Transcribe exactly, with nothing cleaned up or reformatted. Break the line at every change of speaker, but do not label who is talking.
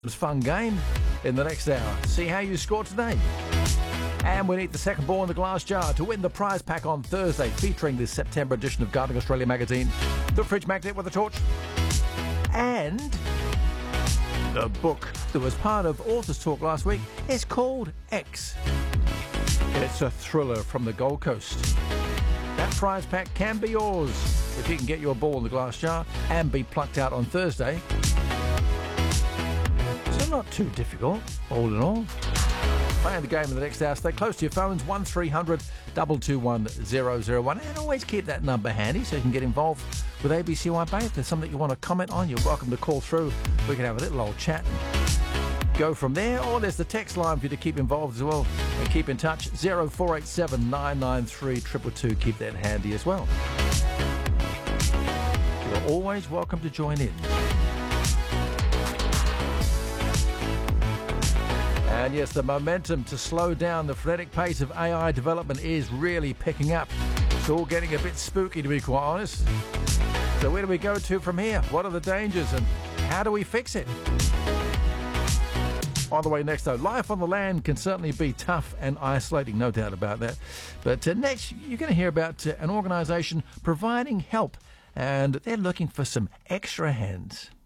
fun game in the next hour. See how you score today. And we need the second ball in the glass jar to win the prize pack on Thursday, featuring this September edition of Gardening Australia magazine, the fridge magnet with a torch, and the book that was part of Authors Talk last week is called X. It's a thriller from the Gold Coast. That prize pack can be yours if you can get your ball in the glass jar and be plucked out on Thursday. So not too difficult, all in all. Playing the game in the next hour. Stay close to your phones, one three hundred two two one zero zero one. And always keep that number handy so you can get involved with A B C Y Bay. If there's something you want to comment on, you're welcome to call through. We can have a little old chat and go from there. Or there's the text line for you to keep involved as well. And keep in touch, zero four eight seven nine nine three two two two. Keep that handy as well. You're always welcome to join in. And yes, the momentum to slow down the frenetic pace of A I development is really picking up. It's all getting a bit spooky, to be quite honest. So where do we go to from here? What are the dangers and how do we fix it? On the way next, though, life on the land can certainly be tough and isolating, no doubt about that. But uh, next, you're going to hear about uh, an organisation providing help, and they're looking for some extra hands.